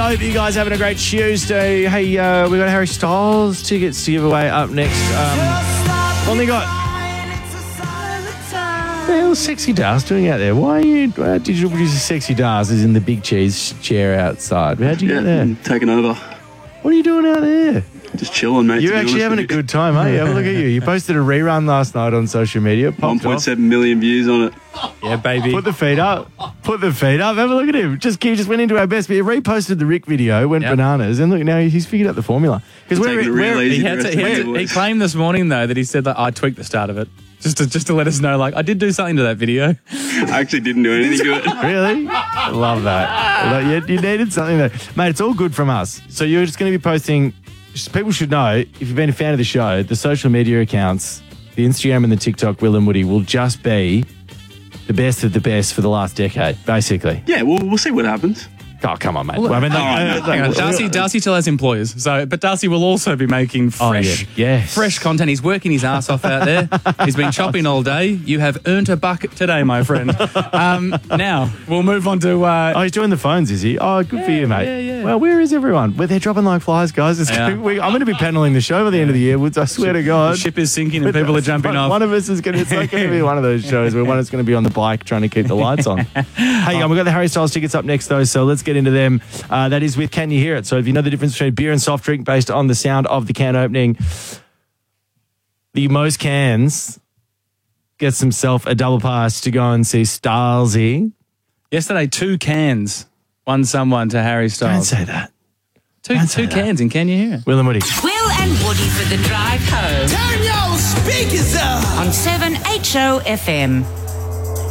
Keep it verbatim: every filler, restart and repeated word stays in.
I hope you guys are having a great Tuesday. Hey, uh, we got Harry Styles tickets to give away up next. Um, only got... Well, Sexy Dars doing out there? Why are you uh, digital producer Sexy Dars is in the big cheese chair outside? How'd you yeah, get there? I'm taking over. What are you doing out there? Just chilling, mate. You're actually having a good time, aren't you? Have a look at you. You posted a rerun last night on social media. one point seven million views on it. Yeah, baby. Put the feet up. Put the feet up. Have a look at him. Just he just went into our best. He reposted the Rick video, went Yep. bananas, and look now he's figured out the formula. Because we're, Taking it real we're easy He, the had to, rest he, of had the to, he boys. claimed this morning, though, that he said that I tweaked the start of it. Just to, just to let us know, like, I did do something to that video. I actually didn't do anything to it. Really? I love that. Like, you, you needed something there. Mate, it's all good from us. So you're just going to be posting, just, people should know, if you've been a fan of the show, the social media accounts, the Instagram and the TikTok, Will and Woody, will just be the best of the best for the last decade, basically. Yeah, we'll, we'll see what happens. Oh, come on, mate. Well, Well, I mean, oh, uh, no, Hang on, uh, Darcy, Darcy still has employers, so but Darcy will also be making Oh, fresh, yeah. Yes. fresh content. He's working his ass off out there. He's been chopping all day. You have earned a bucket today, my friend. Um, now we'll move on to. Uh, Oh, he's doing the phones, is he? Oh, good for you, mate. yeah, yeah. Well, where is everyone? Well, they're dropping like flies, guys. It's Yeah. gonna, we, I'm going to be paneling the show by the end of the year, Woods. I swear to God. the ship is sinking and people are jumping one, off. One of us is going to, it's like going to be one of those shows where one is going to be on the bike trying to keep the lights on. Hey, um, we've got the Harry Styles tickets up next, though, so let's get into them. Uh, that is with Can You Hear It? So if you know the difference between beer and soft drink based on the sound of the can opening, the most cans gets himself a double pass to go and see Stylesy. Yesterday, two cans won someone to Harry Don't Styles. say that. Two, don't say two that. cans, and can you hear it? Will and Woody. Will and Woody for the drive home Turn your speakers up. on seven H O F M.